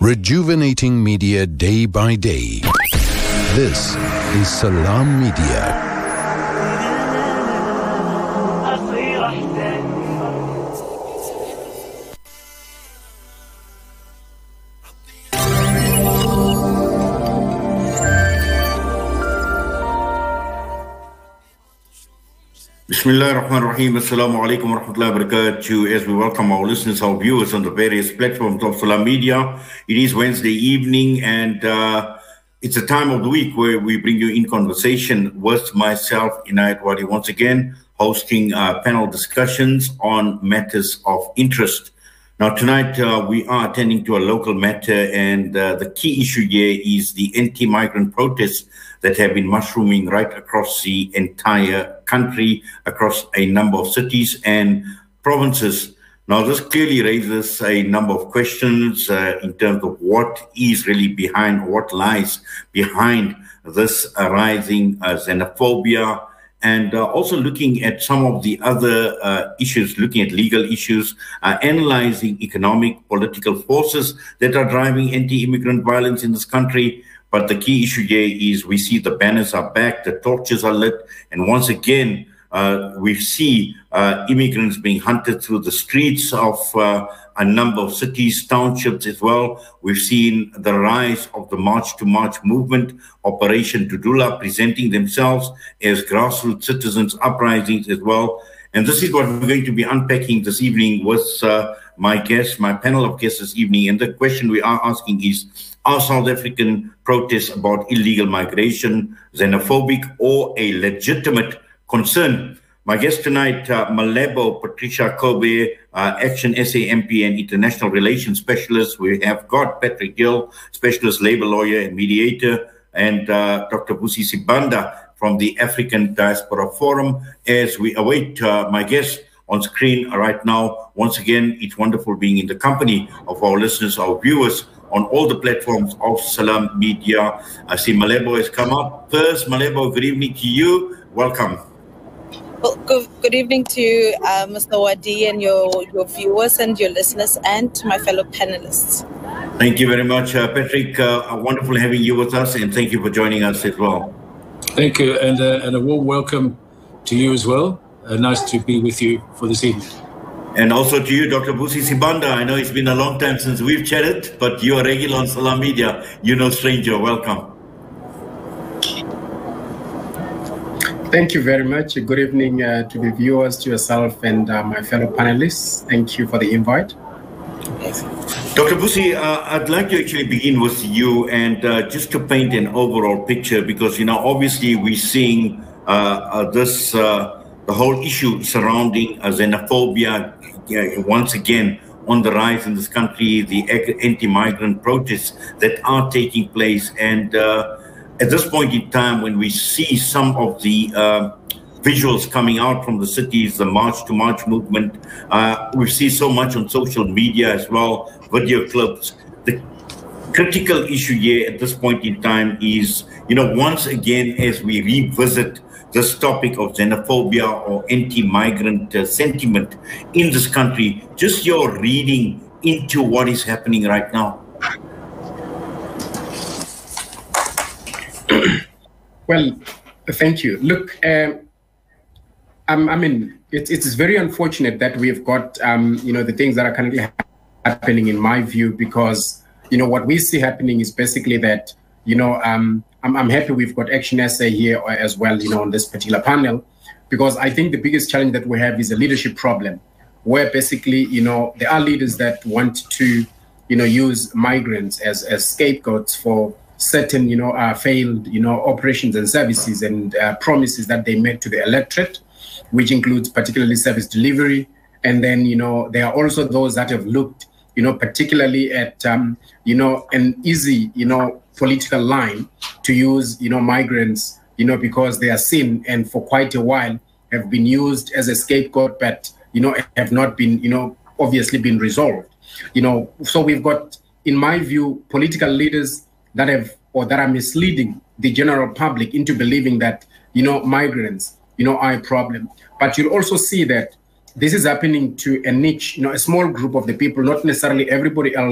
rejuvenating media day by day. This is Salam Media. Bismillah ar-Rahman ar-Rahim. Assalamu alaikum wa rahmatullahi wa barakatuh. As we welcome our listeners, our viewers on the various platforms of Salam Media. It is Wednesday evening and it's a time of the week where we bring you in conversation with myself, Inayat Wadi, once again hosting panel discussions on matters of interest. Now tonight we are attending to a local matter and the key issue here is the anti-migrant protests that have been mushrooming right across the entire country, across a number of cities and provinces. Now, this clearly raises a number of questions in terms of what is really behind, what lies behind this rising xenophobia, and also looking at some of the other issues, looking at legal issues, analyzing economic, political forces that are driving anti-immigrant violence in this country. But the key issue here is we see the banners are back, the torches are lit, and once again, we see immigrants being hunted through the streets of a number of cities, townships as well. We've seen the rise of the March to March movement, Operation Dudula, presenting themselves as grassroots citizens uprisings as well. And this is what we're going to be unpacking this evening with my guests, my panel of guests this evening. And the question we are asking is, are South African protests about illegal migration xenophobic or a legitimate concern? My guest tonight, Malebo Patricia Kobe, Action SA MP and International Relations Specialist. We have got Patrick Gill, Specialist Labour Lawyer and Mediator, and Dr. Vusi Sibanda from the African Diaspora Forum. As we await my guest on screen right now, once again, it's wonderful being in the company of our listeners, our viewers, on all the platforms of Salam Media. I see Malebo has come up. First, Malebo, good evening to you. Welcome. Well, good evening to you, Mr. Wadi, and your viewers and your listeners, and to my fellow panelists. Thank you very much, Patrick. Wonderful having you with us, and thank you for joining us as well. Thank you, and a warm welcome to you as well. Nice to be with you for this evening. And also to you, Dr. Vusi Sibanda. I know it's been a long time since we've chatted, but you're a regular on Salam Media. You're no stranger. Welcome. Thank you very much. Good evening to the viewers, to yourself, and my fellow panelists. Thank you for the invite. Dr. Vusi, I'd like to actually begin with you and just to paint an overall picture, because, obviously we're seeing this, the whole issue surrounding xenophobia once again on the rise in this country, the anti-migrant protests that are taking place. And at this point in time, when we see some of the visuals coming out from the cities, the March to March movement, we see so much on social media as well, video clips. The critical issue here at this point in time is, once again, as we revisit this topic of xenophobia or anti-migrant sentiment in this country, just your reading into what is happening right now. Well, thank you. Look, it's very unfortunate that we've got, the things that are currently happening, in my view, because, what we see happening is basically that, I'm happy we've got Action SA here as well, on this particular panel, because I think the biggest challenge that we have is a leadership problem, where basically, there are leaders that want to, use migrants as scapegoats for certain, failed, operations and services and promises that they made to the electorate, which includes particularly service delivery. And then, there are also those that have looked, particularly at, an easy, political line to use, migrants, because they are seen and for quite a while have been used as a scapegoat, but, have not been, obviously been resolved. So we've got, in my view, political leaders that are misleading the general public into believing that, migrants, are a problem. But you'll also see that this is happening to a niche, a small group of the people, not necessarily everybody else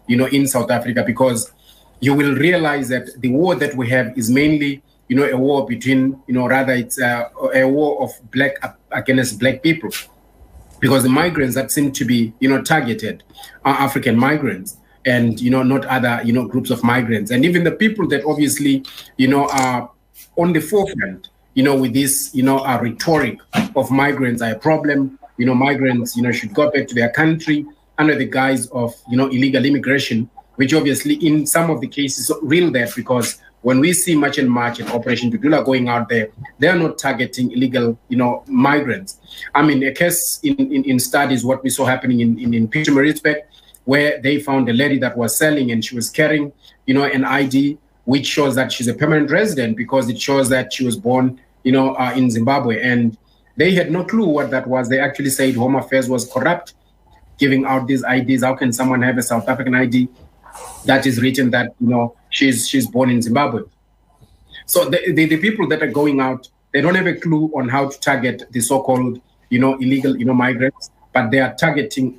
in South Africa, because you will realize that the war that we have is mainly, a war between, rather it's a war of black against black people, because the migrants that seem to be, targeted are African migrants and, not other, groups of migrants. And even the people that obviously, are on the forefront, with this, rhetoric of migrants are a problem. Migrants, should go back to their country under the guise of, illegal immigration, which obviously in some of the cases is real there, because when we see March and Operation Dudula going out there, they are not targeting illegal, migrants. I mean, a case in studies, what we saw happening in Pietermaritzburg, where they found a lady that was selling and she was carrying, an ID, which shows that she's a permanent resident, because it shows that she was born, in Zimbabwe. And they had no clue what that was. They actually said Home Affairs was corrupt, giving out these IDs. How can someone have a South African ID that is written that, she's born in Zimbabwe? So the people that are going out, they don't have a clue on how to target the so-called, illegal, migrants, but they are targeting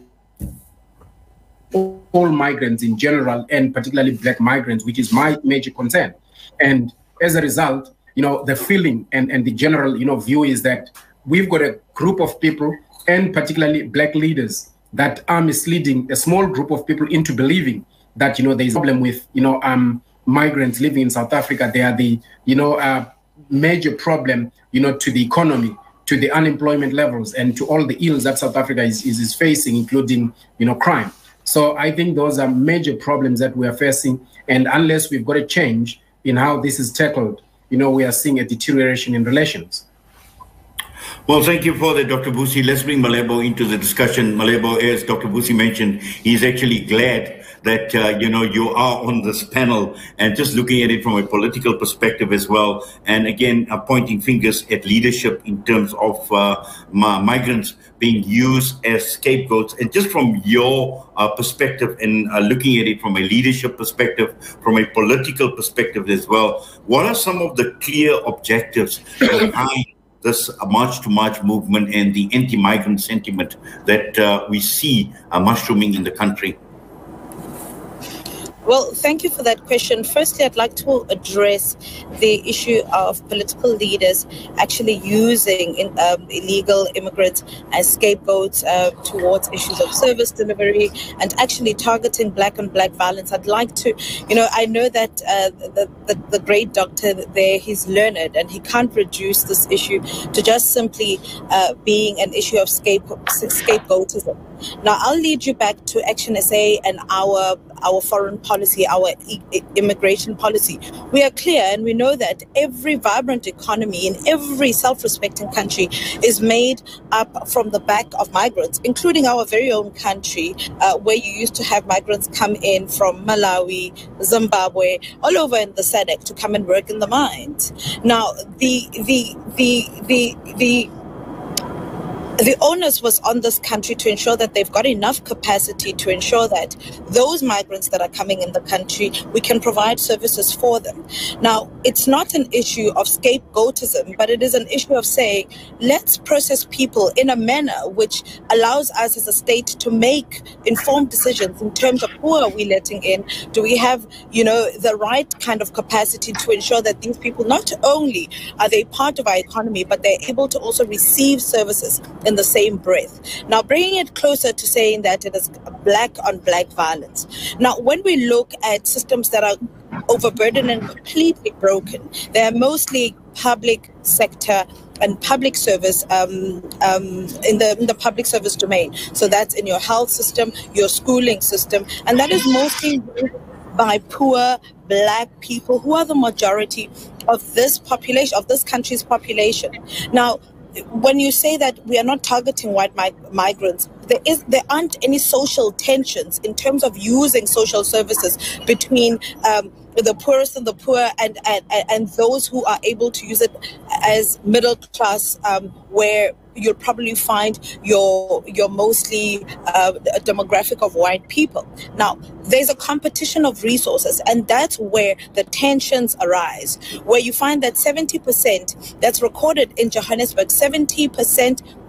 all migrants in general, and particularly black migrants, which is my major concern. And as a result, the feeling and the general, view is that we've got a group of people, and particularly black leaders, that are misleading a small group of people into believing that, there's a problem with, migrants living in South Africa. They are the, major problem, to the economy, to the unemployment levels, and to all the ills that South Africa is facing, including, crime. So I think those are major problems that we are facing. And unless we've got a change in how this is tackled, we are seeing a deterioration in relations. Well, thank you for that, Dr. Busi. Let's bring Malebo into the discussion. Malebo, as Dr. Busi mentioned, he's actually glad that, you are on this panel, and just looking at it from a political perspective as well. And again, pointing fingers at leadership in terms of migrants being used as scapegoats. And just from your perspective, and looking at it from a leadership perspective, from a political perspective as well, what are some of the clear objectives behind this March to March movement and the anti-migrant sentiment that we see mushrooming in the country? Well, thank you for that question. Firstly, I'd like to address the issue of political leaders actually using illegal immigrants as scapegoats towards issues of service delivery and actually targeting black on black violence. I'd like to, I know that the great doctor there, he's learned, and he can't reduce this issue to just simply being an issue of scapegoatism. Now, I'll lead you back to Action SA and our foreign policy, our immigration policy. We are clear, and we know that every vibrant economy in every self-respecting country is made up from the back of migrants, including our very own country, where you used to have migrants come in from Malawi, Zimbabwe, all over in the SADC to come and work in the mines. Now, the onus was on this country to ensure that they've got enough capacity to ensure that those migrants that are coming in the country, we can provide services for them. Now, it's not an issue of scapegoatism, but it is an issue of saying, let's process people in a manner which allows us as a state to make informed decisions in terms of who are we letting in. Do we have, the right kind of capacity to ensure that these people, not only are they part of our economy, but they're able to also receive services in the same breath. Now, bringing it closer to saying that it is black on black violence. Now, when we look at systems that are overburdened and completely broken, they are mostly public sector and public service in the public service domain. So that's in your health system, your schooling system, and that is mostly by poor black people who are the majority of this population, of this country's population. Now, when you say that we are not targeting white migrants, there aren't any social tensions in terms of using social services between the poorest and the poor and those who are able to use it as middle class, where you'll probably find your mostly a demographic of white people. Now, there's a competition of resources, and that's where the tensions arise, where you find that 70% that's recorded in Johannesburg, 70%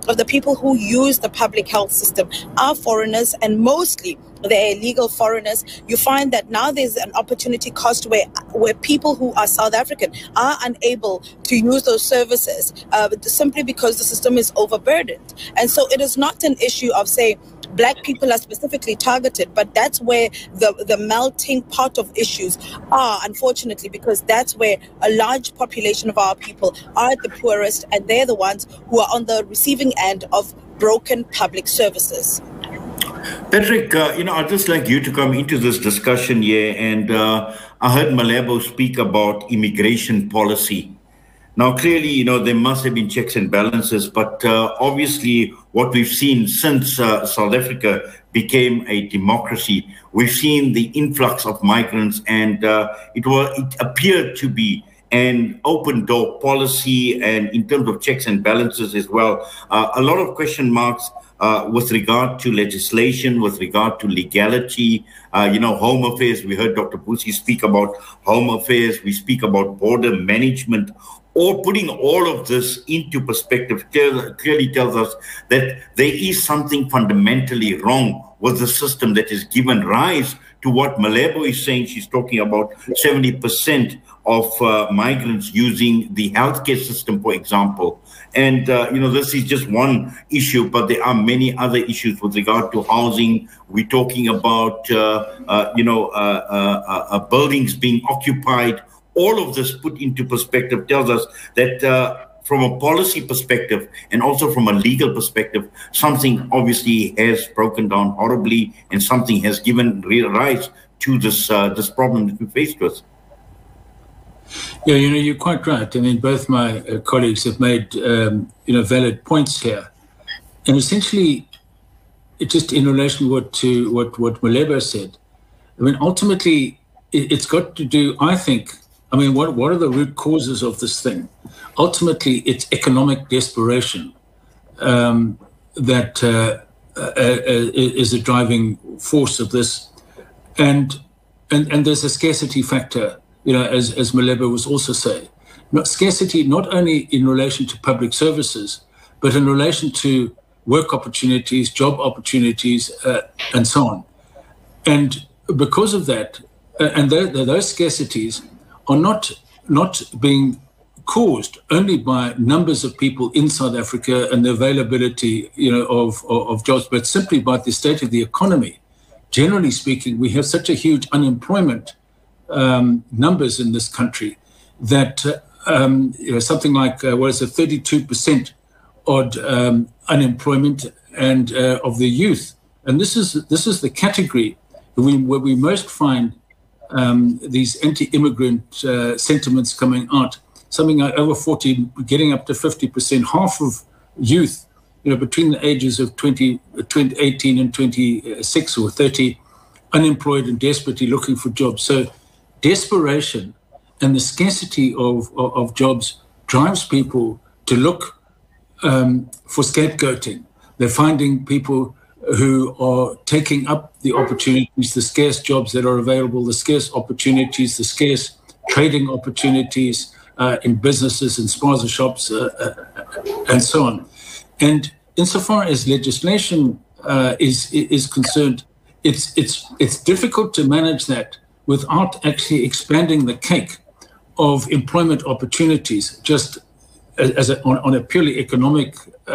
of the people who use the public health system are foreigners, and mostly they're illegal foreigners. You find that now there's an opportunity cost where people who are South African are unable to use those services simply because the system is overburdened. And so it is not an issue of, say, Black people are specifically targeted, but that's where the melting pot of issues are, unfortunately, because that's where a large population of our people are at the poorest, and they're the ones who are on the receiving end of broken public services. Patrick, I'd just like you to come into this discussion here, and I heard Malebo speak about immigration policy. Now, clearly, there must have been checks and balances, but obviously what we've seen since South Africa became a democracy, we've seen the influx of migrants, and it appeared to be an open door policy, and in terms of checks and balances as well, a lot of question marks with regard to legislation, with regard to legality, home affairs. We heard Dr. Busi speak about home affairs. We speak about border management. Or putting all of this into perspective clearly tells us that there is something fundamentally wrong with the system that has given rise to what Malebo is saying. She's talking about 70% of migrants using the healthcare system, for example. And, this is just one issue, but there are many other issues with regard to housing. We're talking about, buildings being occupied. All of this put into perspective tells us that from a policy perspective and also from a legal perspective, something obviously has broken down horribly, and something has given rise to this problem that we faced with. Yeah, you're quite right. I mean, both my colleagues have made, valid points here. And essentially, it just in relation to what Malebo said, I mean, ultimately, it's got to do, I think, what are the root causes of this thing? Ultimately, it's economic desperation that is a driving force of this. And there's a scarcity factor, as Malebo was also saying. Scarcity not only in relation to public services, but in relation to work opportunities, job opportunities, and so on. And because of that, and those scarcities are not being caused only by numbers of people in South Africa and the availability, of jobs, but simply by the state of the economy. Generally speaking, we have such a huge unemployment numbers in this country that something like 32% odd unemployment and of the youth, and this is the category where we most find these anti-immigrant sentiments coming out. Something like over 40, getting up to 50%, half of youth, between the ages of 18 and 26 or 30, unemployed and desperately looking for jobs. So desperation and the scarcity of jobs drives people to look for scapegoating. They're finding people who are taking up the opportunities, the scarce jobs that are available, the scarce opportunities, the scarce trading opportunities in businesses and spaza shops and so on. And insofar as legislation is concerned, it's difficult to manage that without actually expanding the cake of employment opportunities, just on a purely economic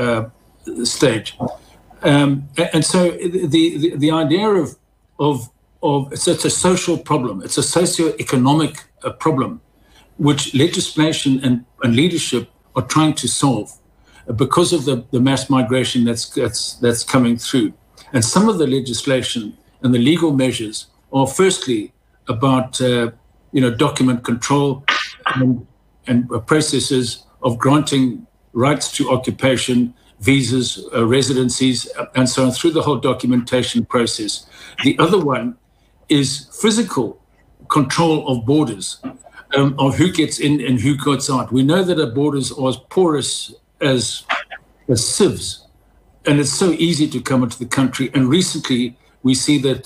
stage. And so the idea of it's a social problem, it's a socio-economic problem, which legislation and leadership are trying to solve because of the mass migration that's coming through. And some of the legislation and the legal measures are firstly about document control and processes of granting rights to occupation, visas, residencies, and so on, through the whole documentation process. The other one is physical control of borders, of who gets in and who gets out. We know that our borders are as porous as sieves, and it's so easy to come into the country. And recently, we see that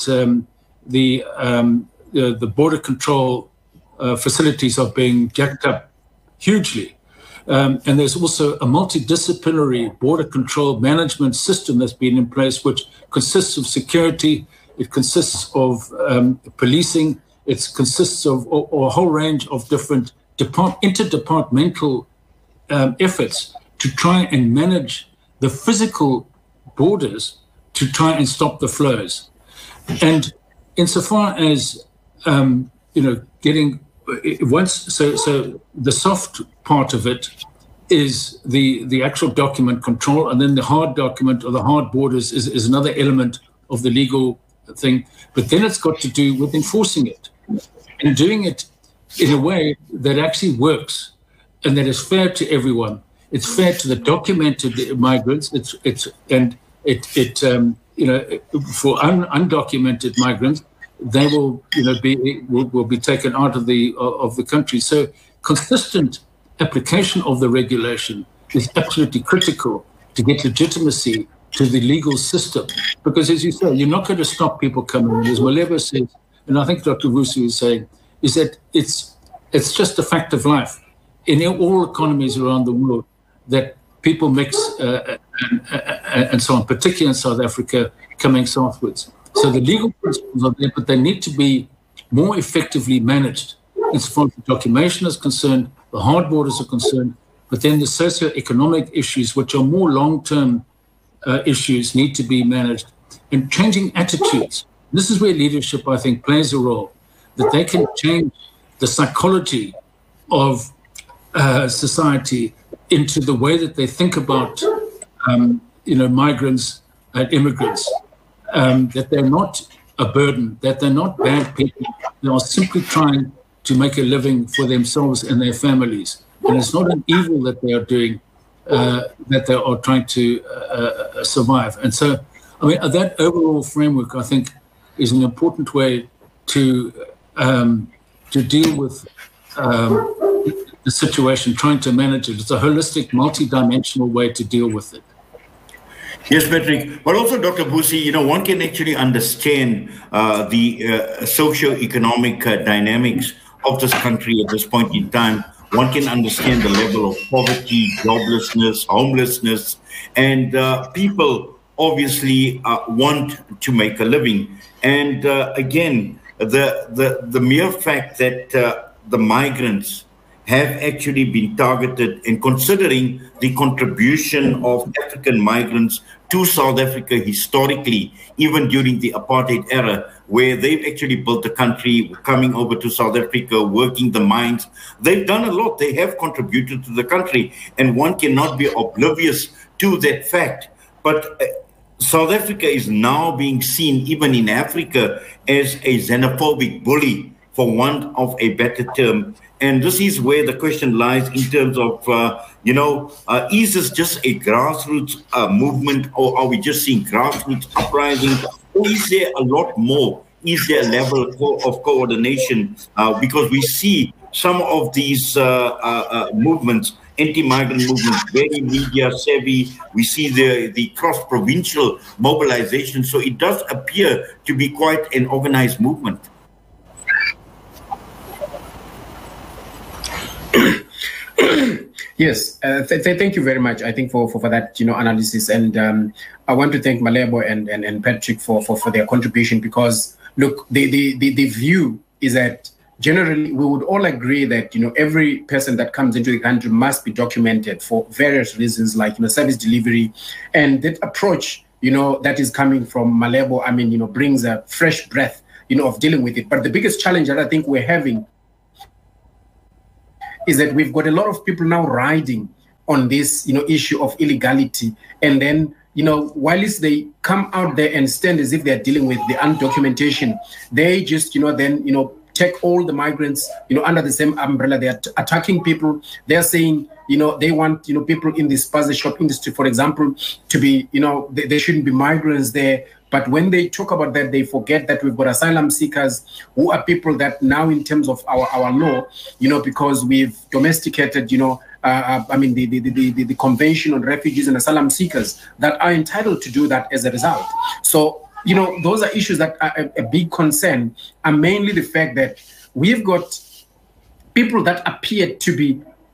the border control facilities are being jacked up hugely. And there's also a multidisciplinary border control management system that's been in place, which consists of security, it consists of policing, it consists of a whole range of different interdepartmental efforts to try and manage the physical borders to try and stop the flows. And insofar as, getting so the soft part of it is the actual document control, and then the hard document or the hard borders is another element of the legal thing. But then it's got to do with enforcing it and doing it in a way that actually works and that is fair to everyone. It's fair to the documented migrants. For undocumented migrants, they will be taken out of the country. So consistent application of the regulation is absolutely critical to get legitimacy to the legal system. Because as you say, you're not going to stop people coming in. As Malebo says, and I think Dr. Vusi is saying, is that it's just a fact of life in all economies around the world that people mix and so on, particularly in South Africa, coming southwards. So the legal principles are there, but they need to be more effectively managed as far as the documentation is concerned, the hard borders are concerned, but then the socio-economic issues, which are more long-term issues, need to be managed. And changing attitudes. This is where leadership, I think, plays a role, that they can change the psychology of society into the way that they think about, migrants and immigrants, that they're not a burden, that they're not bad people. They are simply trying to make a living for themselves and their families. And it's not an evil that they are doing, that they are trying to survive. And so, that overall framework, I think, is an important way to deal with the situation, trying to manage it. It's a holistic, multi-dimensional way to deal with it. Yes, Patrick. But also, Dr. Vusi, one can actually understand the socio-economic dynamics of this country at this point in time. One can understand the level of poverty, joblessness, homelessness, and people obviously want to make a living. And again, the mere fact that the migrants have actually been targeted, and considering the contribution of African migrants to South Africa historically, even during the apartheid era, where they've actually built the country, coming over to South Africa, working the mines. They've done a lot. They have contributed to the country, and one cannot be oblivious to that fact. But South Africa is now being seen, even in Africa, as a xenophobic bully, for want of a better term. And this is where the question lies in terms of, is this just a grassroots movement, or are we just seeing grassroots uprising? Or is there a lot more? Is there a level of coordination? Because we see some of these movements, anti-migrant movements, very media savvy. We see the cross-provincial mobilization. So it does appear to be quite an organized movement. Yes, thank you very much, I think, for that analysis, and I want to thank Malebo and Patrick for their contribution, because look, the view is that generally we would all agree that every person that comes into the country must be documented for various reasons, like service delivery, and that approach that is coming from Malebo, brings a fresh breath of dealing with it. But the biggest challenge that I think we're having is that we've got a lot of people now riding on this, issue of illegality. And then, whilst they come out there and stand as if they're dealing with the undocumentation, they just, take all the migrants, under the same umbrella. They're attacking people. They're saying, they want, people in the spaza shop industry, for example, to be, there shouldn't be migrants there. But when they talk about that, they forget that we've got asylum seekers, who are people that now, in terms of our law, because we've domesticated, the Convention on Refugees and Asylum Seekers, that are entitled to do that as a result. So, those are issues that are a big concern, and mainly the fact that we've got people that appear to be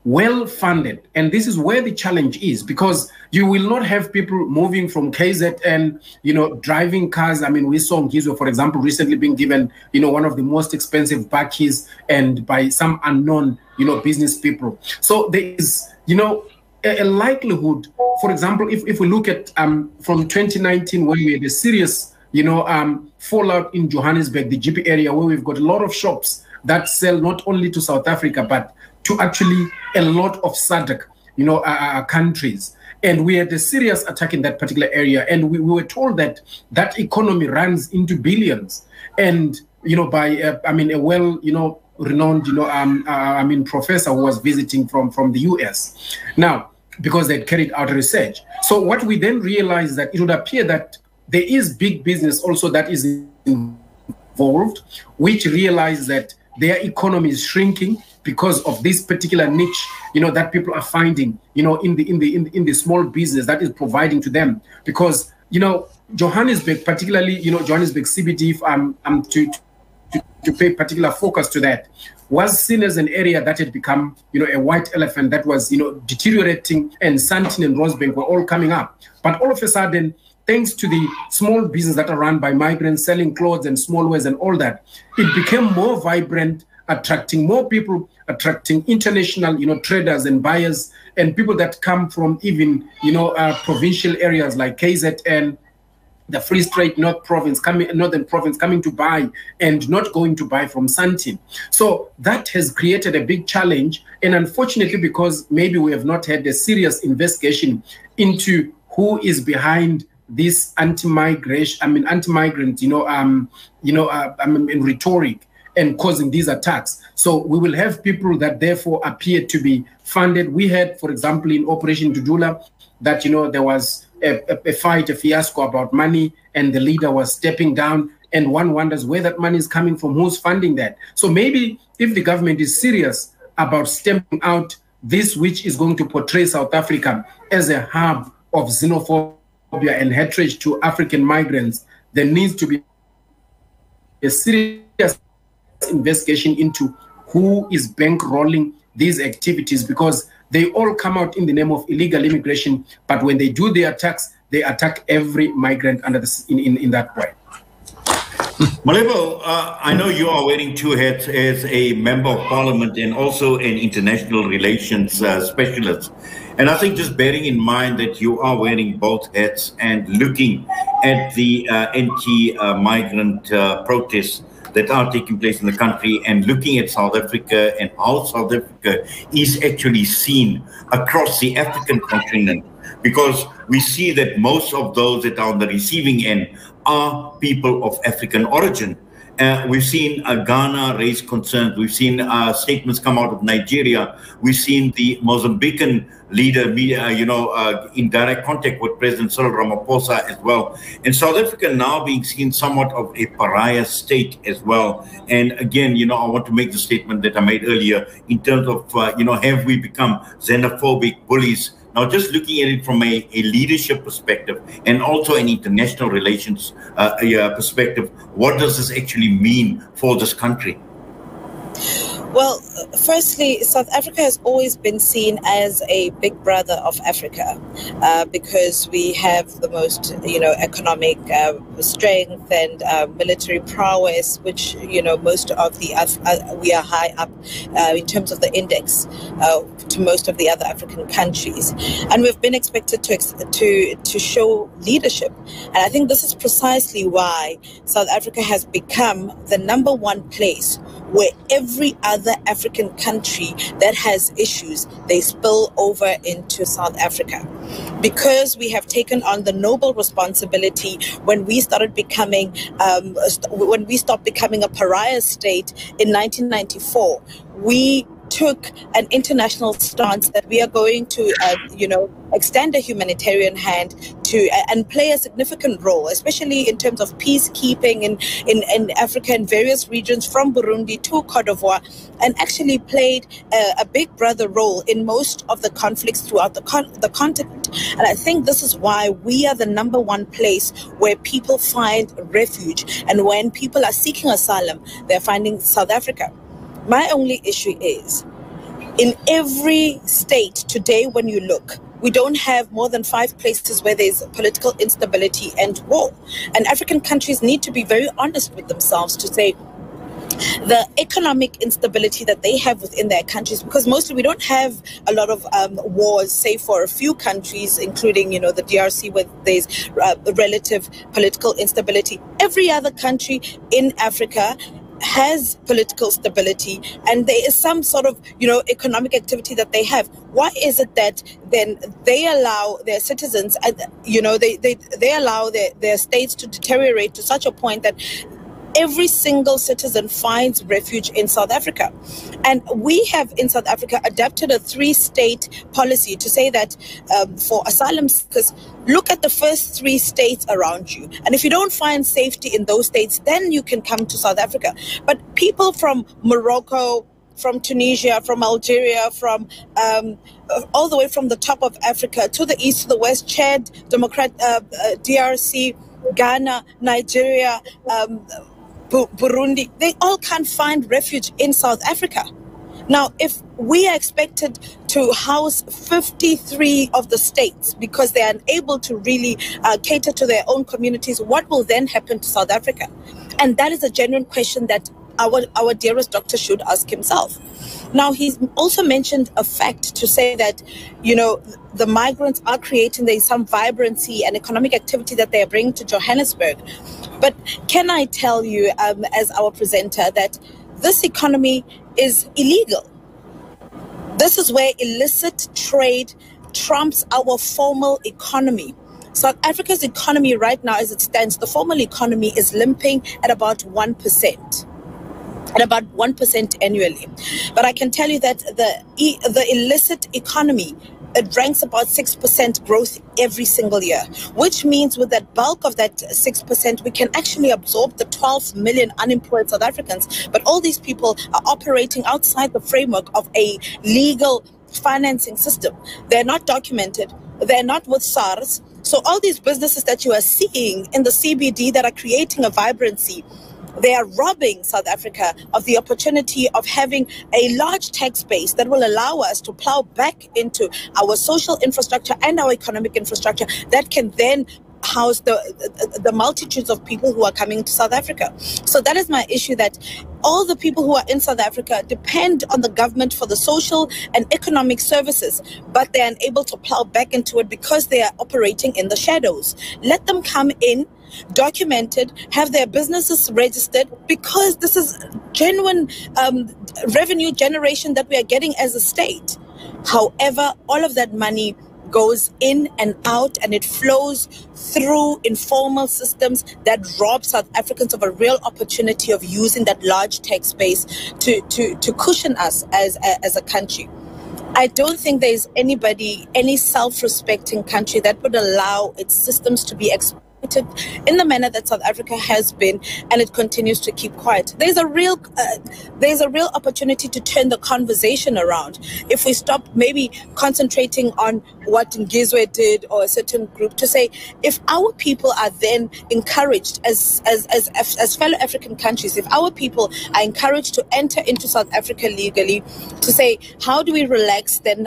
well-funded. And this is where the challenge is, because you will not have people moving from KZN, driving cars. I mean, we saw Ngizwe, for example, recently being given, one of the most expensive bakkies and by some unknown, business people. So there is, a likelihood, for example, if we look at from 2019, when we had a serious, fallout in Johannesburg, the GP area, where we've got a lot of shops that sell not only to South Africa, but to actually a lot of SADC, countries. And we had a serious attack in that particular area. And we were told that that economy runs into billions. And, by, a well, renowned, professor who was visiting from the US. Now, because they'd carried out research. So what we then realized that it would appear that there is big business also that is involved, which realized that their economy is shrinking because of this particular niche, that people are finding, in the small business that is providing to them. Because, Johannesburg, particularly, Johannesburg CBD, if I'm to pay particular focus to that, was seen as an area that had become, a white elephant that was, deteriorating, and Sandton and Rosebank were all coming up. But all of a sudden, thanks to the small business that are run by migrants selling clothes and small wares and all that, it became more vibrant, attracting more people, attracting international, traders and buyers, and people that come from even, provincial areas like KZN, the Free State Northern Province coming to buy and not going to buy from Sandton. So that has created a big challenge. And unfortunately, because maybe we have not had a serious investigation into who is behind this anti-migrant, rhetoric and causing these attacks. So we will have people that therefore appear to be funded. We had, for example, in Operation Dudula, that, there was a fight, a fiasco about money, and the leader was stepping down, and one wonders where that money is coming from, who's funding that. So maybe if the government is serious about stamping out this, which is going to portray South Africa as a hub of xenophobia and hatred to African migrants, there needs to be a serious investigation into who is bankrolling these activities, because they all come out in the name of illegal immigration, but when they do their attacks, they attack every migrant under in that way. Malebo, I know you are wearing two hats as a member of parliament and also an international relations specialist. And I think just bearing in mind that you are wearing both hats and looking at the anti-migrant protests that are taking place in the country, and looking at South Africa and how South Africa is actually seen across the African continent, because we see that most of those that are on the receiving end are people of African origin. We've seen Ghana raise concerns. We've seen statements come out of Nigeria. We've seen the Mozambican leader, in direct contact with President Cyril Ramaphosa as well. And South Africa now being seen somewhat of a pariah state as well. And again, I want to make the statement that I made earlier in terms of, have we become xenophobic bullies? Now, just looking at it from a leadership perspective and also an international relations perspective, what does this actually mean for this country? Well, firstly, South Africa has always been seen as a big brother of Africa because we have the most, economic strength and military prowess, which, most of the we are high up in terms of the index to most of the other African countries, and we've been expected to show leadership. And I think this is precisely why South Africa has become the number one place where every other African country that has issues, they spill over into South Africa. Because we have taken on the noble responsibility when we started becoming, when we stopped becoming a pariah state in 1994, we took an international stance that we are going to, extend a humanitarian hand to and play a significant role, especially in terms of peacekeeping in Africa and various regions from Burundi to Cote d'Ivoire, and actually played a big brother role in most of the conflicts throughout the continent. And I think this is why we are the number one place where people find refuge. And when people are seeking asylum, they're finding South Africa. My only issue is In every state today, when you look, we don't have more than 5 places where there's political instability and war. And African countries need to be very honest with themselves to say the economic instability that they have within their countries, because mostly we don't have a lot of wars, save for a few countries, including, the DRC, where there's relative political instability. Every other country in Africa has political stability, and there is some sort of economic activity that they have. Why is it that then they allow their citizens, they allow their states to deteriorate to such a point that every single citizen finds refuge in South Africa? And we have in South Africa adopted a 3-state policy to say that for asylum seekers, look at the first 3 states around you. And if you don't find safety in those states, then you can come to South Africa. But people from Morocco, from Tunisia, from Algeria, from all the way from the top of Africa to the east, to the west, Chad, DRC, Ghana, Nigeria, Burundi, they all can't find refuge in South Africa. Now, if we are expected to house 53 of the states because they are unable to really cater to their own communities, what will then happen to South Africa? And that is a genuine question that our dearest doctor should ask himself. Now, he's also mentioned a fact to say that, the migrants are creating, there's some vibrancy and economic activity that they are bringing to Johannesburg. But can I tell you, as our presenter, that this economy is illegal? This is where illicit trade trumps our formal economy. South Africa's economy right now, as it stands, the formal economy is limping at about 1%. At about 1% annually. But I can tell you that the illicit economy, it ranks about 6% growth every single year, which means with that bulk of that 6%, we can actually absorb the 12 million unemployed South Africans. But all these people are operating outside the framework of a legal financing system. They're not documented. They're not with SARS. So all these businesses that you are seeing in the CBD that are creating a vibrancy, they are robbing South Africa of the opportunity of having a large tax base that will allow us to plow back into our social infrastructure and our economic infrastructure that can then house the multitudes of people who are coming to South Africa. So that is my issue, that all the people who are in South Africa depend on the government for the social and economic services, but they're unable to plow back into it because they are operating in the shadows. Let them come in, documented, have their businesses registered, because this is genuine revenue generation that we are getting as a state. However, all of that money goes in and out, and it flows through informal systems that rob South Africans of a real opportunity of using that large tax base to cushion us as a country. I don't think there's any self-respecting country that would allow its systems to be exploited in the manner that South Africa has been, and it continues to keep quiet. There's a real opportunity to turn the conversation around if we stop maybe concentrating on what Ngizwe did or a certain group, to say, if our people are then encouraged as fellow African countries, if our people are encouraged to enter into South Africa legally, to say, how do we relax then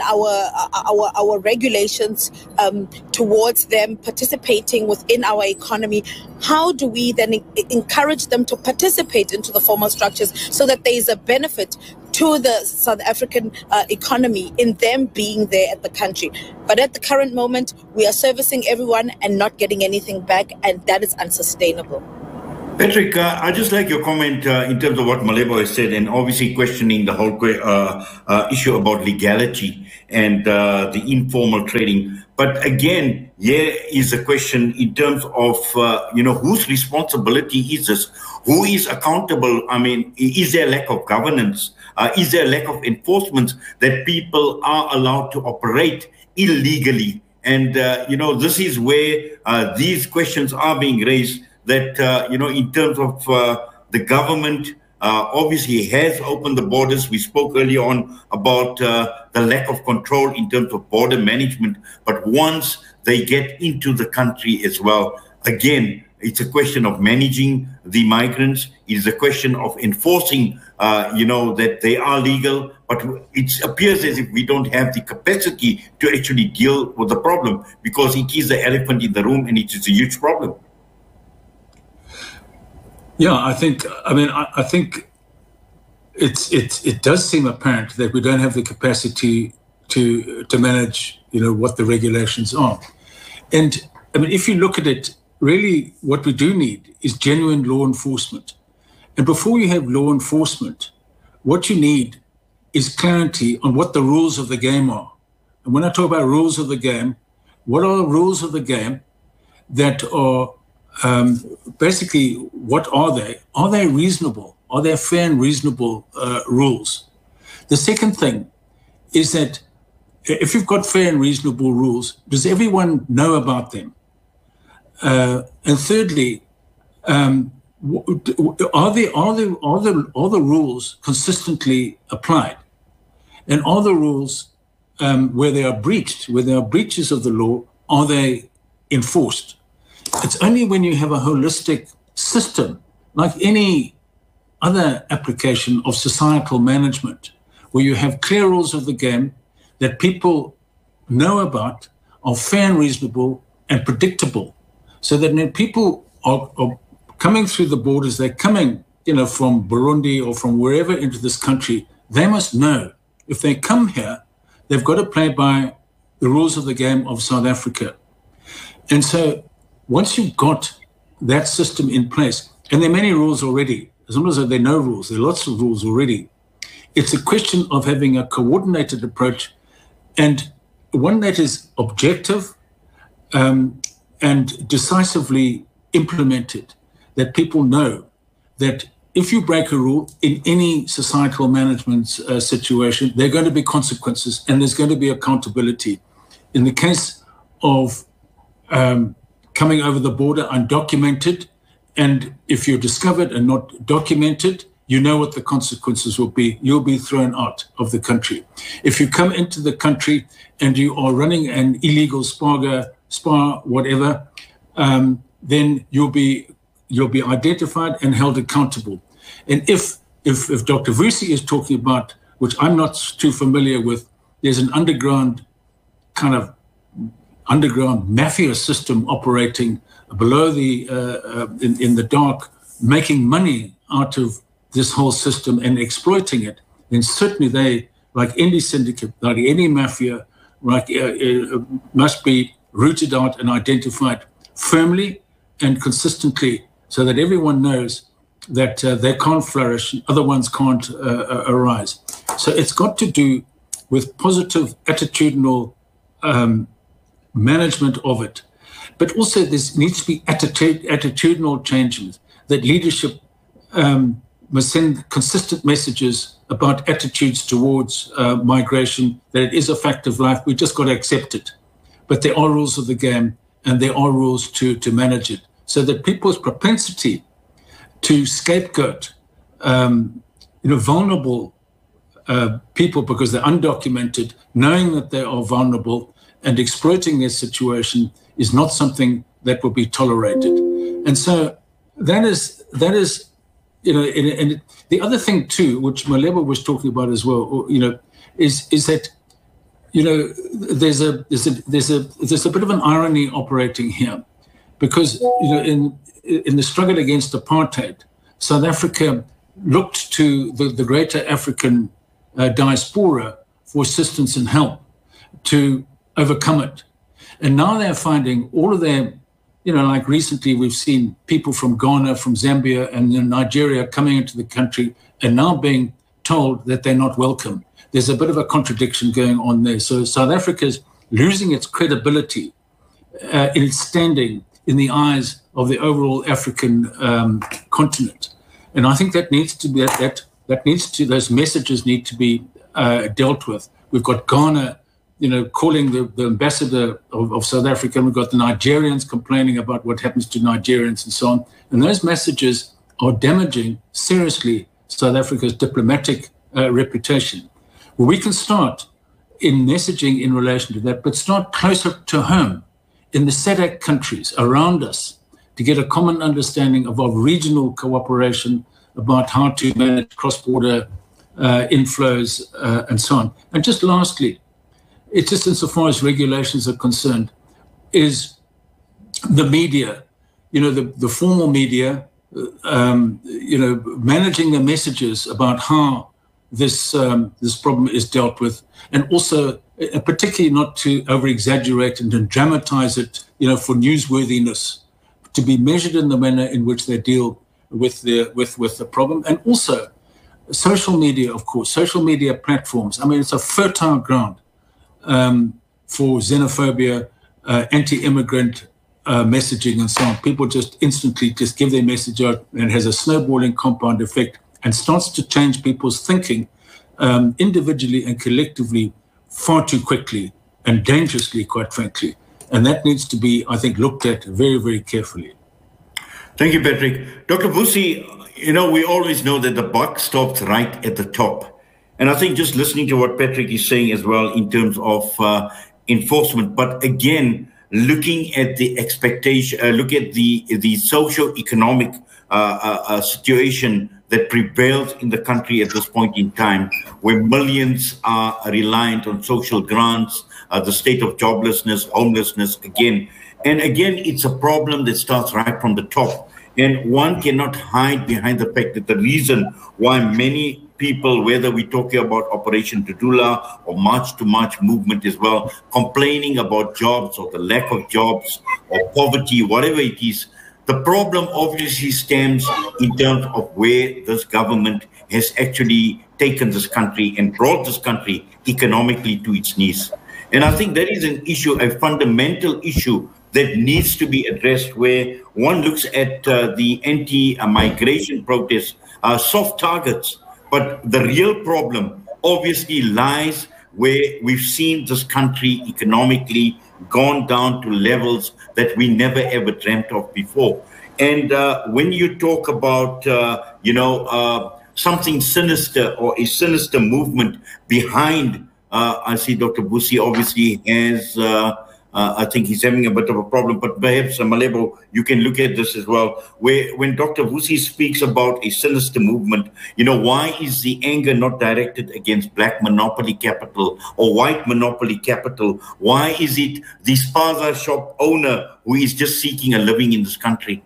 our regulations towards them participating within our economy? How do we then encourage them to participate into the formal structures so that there is a benefit to the South African economy in them being there at the country? But at the current moment, we are servicing everyone and not getting anything back, and that is unsustainable. Patrick, I just like your comment in terms of what Malebo has said, and obviously questioning the whole issue about legality and the informal trading. But again, here is a question in terms of, whose responsibility is this? Who is accountable? I mean, is there a lack of governance? Is there a lack of enforcement that people are allowed to operate illegally? And, this is where these questions are being raised, that, in terms of the government, obviously has opened the borders. We spoke earlier on about the lack of control in terms of border management. But once they get into the country as well, again, It's a question of managing the migrants. It is a question of enforcing, that they are legal. But it appears as if we don't have the capacity to actually deal with the problem, because it is the elephant in the room and it is a huge problem. Yeah, I think it does seem apparent that we don't have the capacity to manage, what the regulations are. And I mean, if you look at it, really what we do need is genuine law enforcement. And before you have law enforcement, what you need is clarity on what the rules of the game are. And when I talk about rules of the game, what are the rules of the game that are basically, what are they? Are they reasonable? Are they fair and reasonable rules? The second thing is that if you've got fair and reasonable rules, does everyone know about them? And thirdly, are the rules consistently applied? And are the rules, where they are breached, where there are breaches of the law, are they enforced? It's only when you have a holistic system, like any other application of societal management, where you have clear rules of the game that people know about, are fair and reasonable and predictable, so that when people are coming through the borders, they're coming, from Burundi or from wherever into this country, they must know if they come here, they've got to play by the rules of the game of South Africa. And so once you've got that system in place, and there are many rules already, as long as there are no rules, there are lots of rules already, it's a question of having a coordinated approach, and one that is objective and decisively implemented, that people know that if you break a rule in any societal management situation, there are going to be consequences and there's going to be accountability. In the case of coming over the border undocumented, and if you're discovered and not documented, you know what the consequences will be. You'll be thrown out of the country. If you come into the country and you are running an illegal spa, whatever, then you'll be identified and held accountable. And if Dr. Vusi is talking about, which I'm not too familiar with, there's an underground mafia system operating below in the dark, making money out of this whole system and exploiting it, then certainly they, like any syndicate, like any mafia, must be rooted out and identified firmly and consistently, so that everyone knows that they can't flourish, other ones can't arise. So it's got to do with positive attitudinal management of it. But also there needs to be attitudinal changes, that leadership must send consistent messages about attitudes towards migration, that it is a fact of life. We've just got to accept it. But there are rules of the game, and there are rules to manage it, so that people's propensity to scapegoat vulnerable people because they're undocumented, knowing that they are vulnerable and exploiting their situation, is not something that will be tolerated. And so that is and the other thing too, which Malebo was talking about as well, is that there's a bit of an irony operating here, because in the struggle against apartheid, South Africa looked to the greater African diaspora for assistance and help to overcome it. And now they're finding all of their, like recently we've seen people from Ghana, from Zambia and Nigeria coming into the country and now being told that they're not welcome. There's a bit of a contradiction going on there. So South Africa's losing its credibility in its standing in the eyes of the overall African continent. And I think that needs to be, those messages need to be dealt with. We've got Ghana, calling the ambassador of South Africa. We've got the Nigerians complaining about what happens to Nigerians and so on. And those messages are damaging seriously South Africa's diplomatic reputation. Well, we can start in messaging in relation to that, but start closer to home in the SADC countries around us, to get a common understanding of our regional cooperation about how to manage cross-border inflows and so on. And just lastly, it's just insofar as regulations are concerned, is the media, the formal media, managing the messages about how this problem is dealt with, and also particularly not to over-exaggerate and then dramatize it, for newsworthiness, to be measured in the manner in which they deal with the problem. And also social media, of course, social media platforms. I mean, it's a fertile ground for xenophobia, anti-immigrant messaging and so on. People just instantly just give their message out, and it has a snowballing compound effect and starts to change people's thinking individually and collectively far too quickly and dangerously, quite frankly. And that needs to be, I think, looked at very, very carefully. Thank you, Patrick. Dr. Vusi, we always know that the buck stops right at the top. And I think just listening to what Patrick is saying as well in terms of enforcement, but again, looking at the expectation, look at the socio-economic situation that prevails in the country at this point in time, where millions are reliant on social grants, the state of joblessness, homelessness again. And again, it's a problem that starts right from the top. And one cannot hide behind the fact that the reason why many people, whether we're talking about Operation Dudula or March to March movement as well, complaining about jobs or the lack of jobs or poverty, whatever it is, the problem obviously stems in terms of where this government has actually taken this country and brought this country economically to its knees. And I think that is an issue, a fundamental issue that needs to be addressed, where one looks at the anti-migration protests, soft targets. But the real problem obviously lies where we've seen this country economically gone down to levels that we never ever dreamt of before. And when you talk about, something sinister or a sinister movement behind, I see Dr. Vusi obviously has, I think he's having a bit of a problem, but perhaps, Malebo, you can look at this as well, where when Dr. Vusi speaks about a sinister movement, why is the anger not directed against black monopoly capital or white monopoly capital? Why is it the spaza shop owner who is just seeking a living in this country?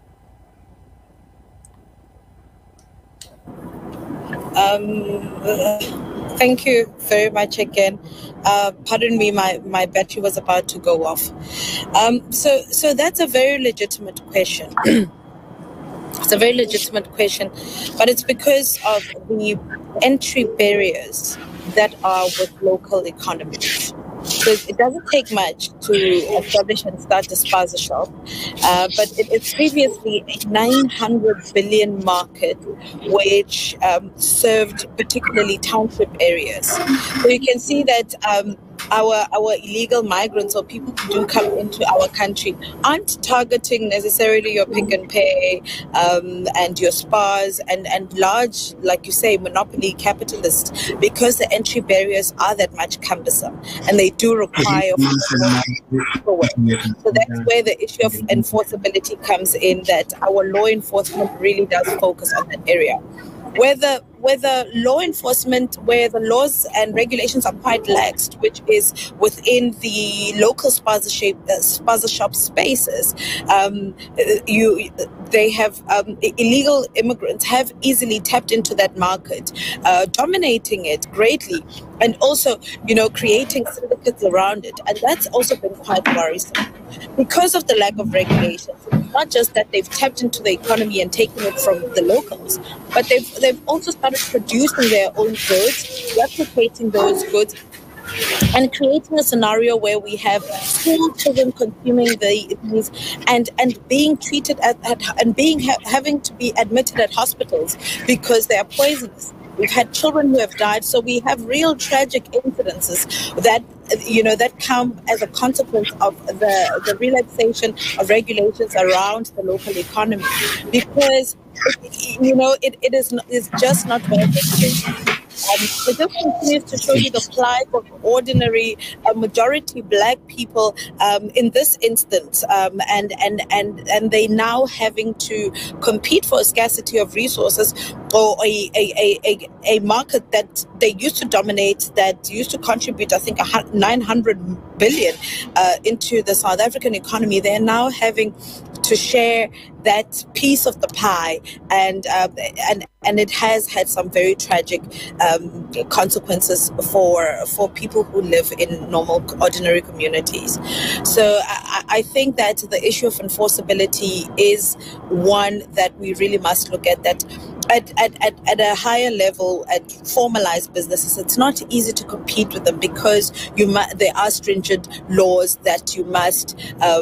Thank you very much again. Pardon me, my battery was about to go off. So that's a very legitimate question. It's a very legitimate question, but it's because of the entry barriers that are with local economies. So it doesn't take much to establish and start a spaza shop, but it's previously a 900 billion market which served particularly township areas. So you can see that our illegal migrants or people who do come into our country aren't targeting necessarily your Pick n Pay and your spas and large, like you say, monopoly capitalists, because the entry barriers are that much cumbersome and they do require paperwork. So that's where the issue of enforceability comes in, that our law enforcement really does focus on that area. Whether law enforcement, where the laws and regulations are quite laxed, which is within the local spaza shop spaces, they have illegal immigrants have easily tapped into that market, dominating it greatly, and also creating syndicates around it, and that's also been quite worrisome because of the lack of regulations. Not just that they've tapped into the economy and taken it from the locals, but they've also started producing their own goods, replicating those goods, and creating a scenario where we have school children consuming these and being treated having to be admitted at hospitals because they are poisonous. We've had children who have died, so we have real tragic incidences that come as a consequence of the relaxation of regulations around the local economy, because it's just not well regulated. it just continues to show you the plight of ordinary, majority Black people in this instance, and they now having to compete for a scarcity of resources or a market that they used to dominate, that used to contribute, I think, 900 billion into the South African economy. They're now having to share that piece of the pie, and it has had some very tragic consequences for people who live in normal, ordinary communities. So I think that the issue of enforceability is one that we really must look at. That at a higher level, at formalized businesses, it's not easy to compete with them because there are stringent laws that you must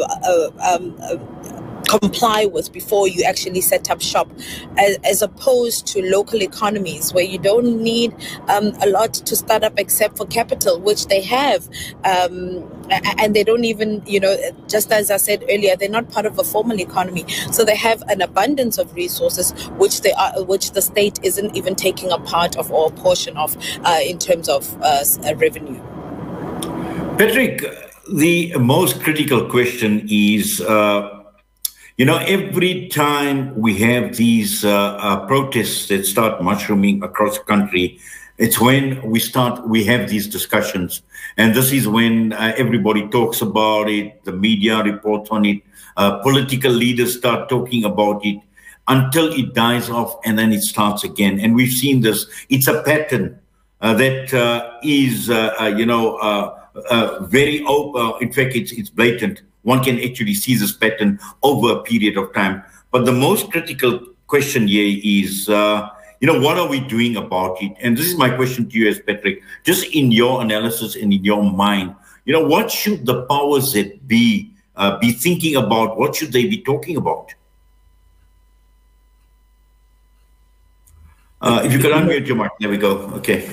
comply with before you actually set up shop, as opposed to local economies where you don't need a lot to start up except for capital, which they have, and they don't even, just as I said earlier, they're not part of a formal economy, so they have an abundance of resources which the state isn't even taking a part of or a portion of in terms of revenue. Patrick, the most critical question is, every time we have these protests that start mushrooming across the country, it's when we have these discussions. And this is when everybody talks about it, the media reports on it, political leaders start talking about it until it dies off and then it starts again. And we've seen this. It's a pattern that is, very open. In fact, it's blatant. One can actually see this pattern over a period of time. But the most critical question here is, what are we doing about it? And this is my question to you as Patrick, just in your analysis and in your mind, what should the powers that be thinking about? What should they be talking about? If you could unmute your mic. There we go. Okay.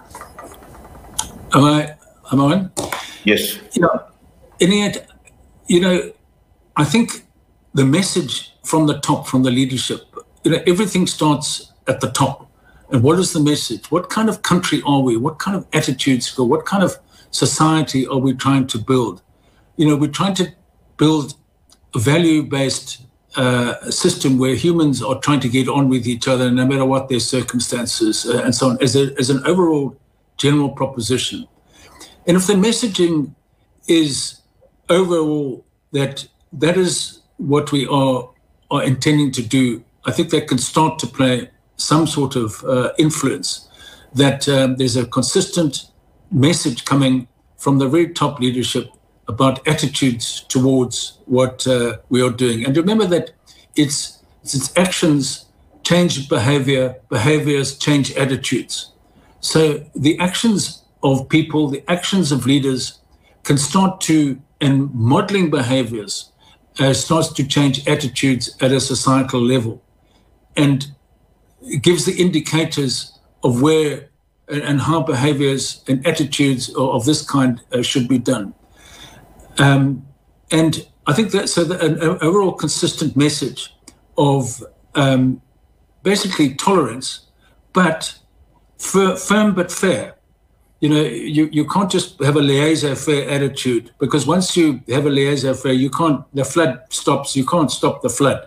Am I on? Yes. Inuit, I think the message from the top, from the leadership, everything starts at the top. And what is the message? What kind of country are we? What kind of attitudes? What kind of society are we trying to build? We're trying to build a value-based system where humans are trying to get on with each other no matter what their circumstances and so on, as an overall general proposition. And if the messaging is overall that is what we are intending to do, I think that can start to play some sort of influence, that there's a consistent message coming from the very top leadership about attitudes towards what we are doing. And remember that it's actions change behavior, behaviors change attitudes. So the actions of people, the actions of leaders can start to, and modeling behaviors starts to change attitudes at a societal level, and it gives the indicators of where and how behaviors and attitudes of this kind should be done. And I think that an overall consistent message of basically tolerance, but firm but fair. You can't just have a laissez-faire attitude, because once you have a laissez-faire, the flood stops, you can't stop the flood.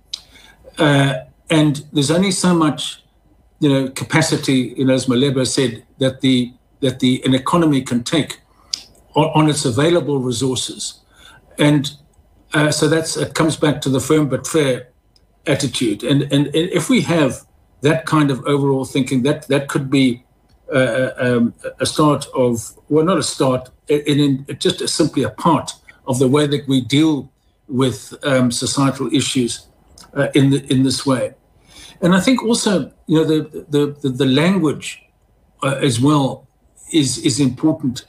And there's only so much, capacity, as Maleba said, that an economy can take on its available resources. And so it comes back to the firm but fair attitude. And if we have that kind of overall thinking, that could be a start of, well, not a start, just simply a part of the way that we deal with societal issues in this way. And I think also, the language as well is important.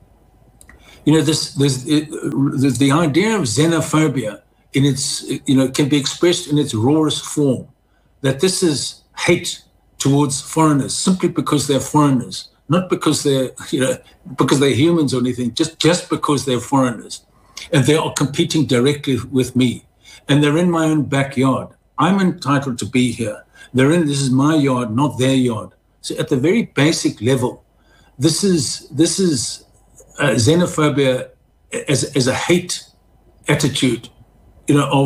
The idea of xenophobia in its, can be expressed in its rawest form, that this is hate towards foreigners simply because they're foreigners, not because they're, because they're humans or anything, just because they're foreigners. And they are competing directly with me. And they're in my own backyard. I'm entitled to be here. This is my yard, not their yard. So at the very basic level, this is xenophobia as a hate attitude, of